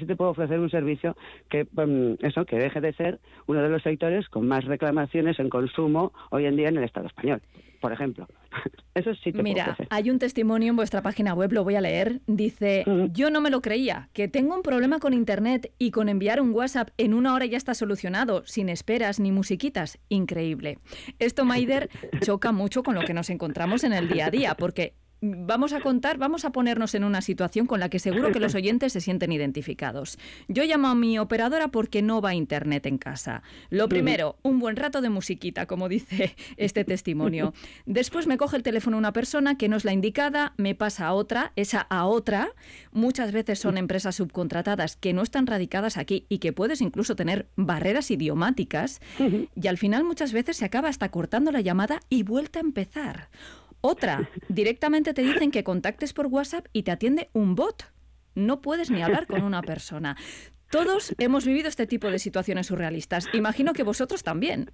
te puedo ofrecer un servicio que que deje de ser uno de los sectores con más reclamaciones en consumo hoy en día en el Estado español, por ejemplo. Eso sí te puedo ofrecer. Hay un testimonio en vuestra página web, lo voy a leer. Dice, yo no me lo creía, que tengo un problema con Internet y con enviar un WhatsApp en 1 hora ya está solucionado, sin esperas ni musiquitas. Increíble. Esto, Maider, choca mucho con lo que nos encontramos en el día a día, porque vamos a ponernos en una situación con la que seguro que los oyentes se sienten identificados. Yo llamo a mi operadora porque no va a Internet en casa. Lo primero, un buen rato de musiquita, como dice este testimonio. Después me coge el teléfono una persona que no es la indicada, me pasa a otra, esa a otra. Muchas veces son empresas subcontratadas que no están radicadas aquí y que puedes incluso tener barreras idiomáticas. Y al final muchas veces se acaba hasta cortando la llamada y vuelta a empezar. Otra, directamente te dicen que contactes por WhatsApp y te atiende un bot. No puedes ni hablar con una persona. Todos hemos vivido este tipo de situaciones surrealistas. Imagino que vosotros también.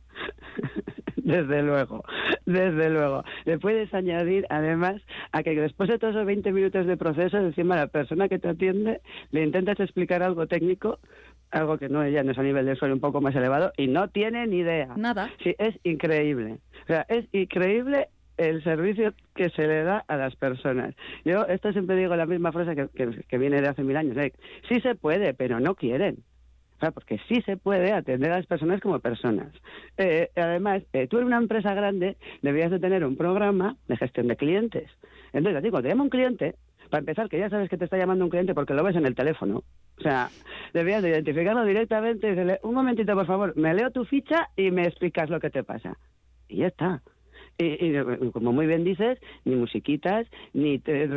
Desde luego, desde luego. Le puedes añadir, además, a que después de todos esos 20 minutos de proceso, encima la persona que te atiende le intentas explicar algo técnico, algo que ya no es a nivel de usuario un poco más elevado, y no tiene ni idea. Nada. Sí, es increíble. O sea, es increíble el servicio que se le da a las personas. Yo esto siempre digo la misma frase que viene de hace 1000 años. Sí se puede, pero no quieren. O sea, porque sí se puede atender a las personas como personas. Además, tú en una empresa grande deberías de tener un programa de gestión de clientes. Entonces, cuando te llama un cliente, para empezar, que ya sabes que te está llamando un cliente porque lo ves en el teléfono. O sea, deberías de identificarlo directamente y decirle, un momentito, por favor, me leo tu ficha y me explicas lo que te pasa. Y ya está. Y como muy bien dices, ni musiquitas, ni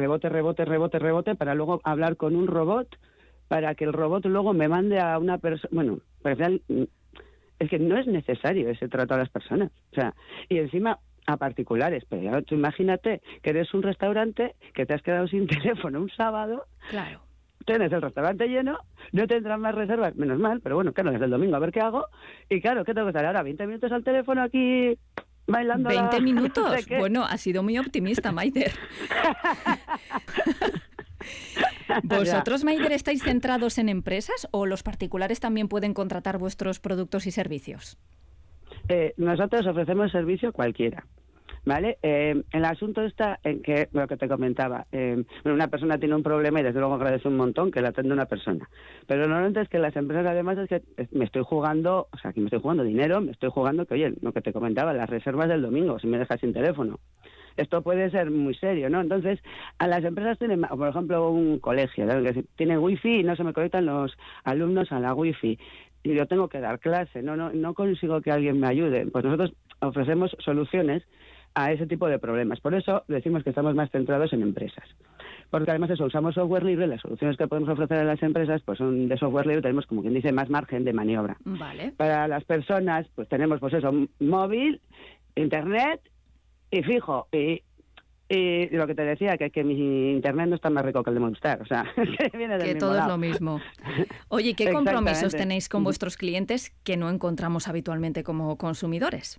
rebote, para luego hablar con un robot, para que el robot luego me mande a una persona. Bueno, al final es que no es necesario ese trato a las personas. O sea, y encima a particulares. Pero ya tú imagínate que eres un restaurante que te has quedado sin teléfono un sábado. Claro. Tienes el restaurante lleno, no tendrán más reservas, menos mal, pero bueno, claro, desde el domingo a ver qué hago. Y claro, ¿qué tengo que estar ahora? 20 minutos al teléfono aquí bailando. 20 minutos. Bueno, ha sido muy optimista, Maider. ¿Vosotros, Maider, estáis centrados en empresas o los particulares también pueden contratar vuestros productos y servicios? Nosotros ofrecemos servicio cualquiera. ¿Vale? El asunto está en que, lo que te comentaba, una persona tiene un problema y desde luego agradece un montón que le atienda una persona. Pero normalmente es que las empresas, además, es que me estoy jugando dinero, me estoy jugando que, oye, lo que te comentaba, las reservas del domingo, si me dejas sin teléfono. Esto puede ser muy serio, ¿no? Entonces, a las empresas tienen, por ejemplo, un colegio, ¿no? Que tiene wifi y no se me conectan los alumnos a la wifi. Y yo tengo que dar clase, no consigo que alguien me ayude. Pues nosotros ofrecemos soluciones a ese tipo de problemas. Por eso decimos que estamos más centrados en empresas. Porque además eso, usamos software libre, las soluciones que podemos ofrecer a las empresas pues son de software libre, tenemos, como quien dice, más margen de maniobra. Vale. Para las personas, pues tenemos pues eso, móvil, internet y fijo. Y lo que te decía, que mi internet no está más rico que el de Movistar, o sea, que viene del que mismo todo lado. Es lo mismo. Oye, ¿qué compromisos tenéis con vuestros clientes que no encontramos habitualmente como consumidores?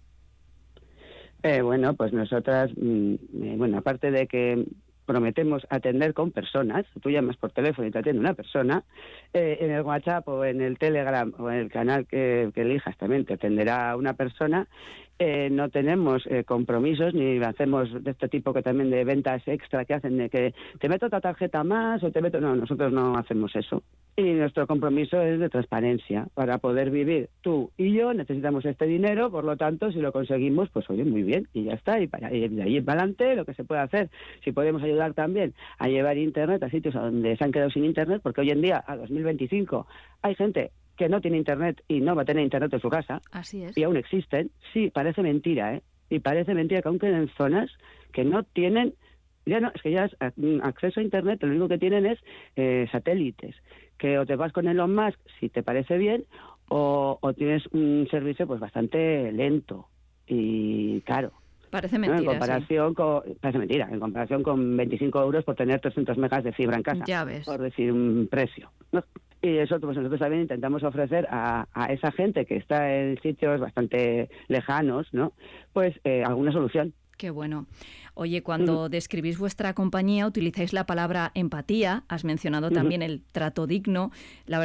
Bueno, pues nosotras, aparte de que prometemos atender con personas, tú llamas por teléfono y te atiende una persona, en el WhatsApp o en el Telegram o en el canal que elijas también te atenderá una persona. No tenemos compromisos ni hacemos de este tipo que también de ventas extra que hacen de que te meto otra tarjeta más o te meto... No, nosotros no hacemos eso. Y nuestro compromiso es de transparencia. Para poder vivir tú y yo necesitamos este dinero, por lo tanto, si lo conseguimos, pues oye, muy bien, y ya está. Y de ahí para adelante lo que se puede hacer. Si podemos ayudar también a llevar Internet a sitios a donde se han quedado sin Internet, porque hoy en día, a 2025, hay gente que no tiene Internet y no va a tener Internet en su casa. Así es. Y aún existen. Sí, parece mentira, ¿eh? Y parece mentira que aún queden zonas que no tienen... ya acceso a Internet, lo único que tienen es satélites. Que o te vas con Elon Musk, si te parece bien, o tienes un servicio pues bastante lento y caro. Parece mentira, Parece mentira, en comparación con 25 euros por tener 300 megas de fibra en casa. Ya ves. Por decir un precio, ¿no? Y eso pues nosotros también intentamos ofrecer a esa gente que está en sitios bastante lejanos, ¿no? Pues alguna solución. Qué bueno. Oye, cuando describís vuestra compañía utilizáis la palabra empatía, has mencionado también el trato digno. La verdad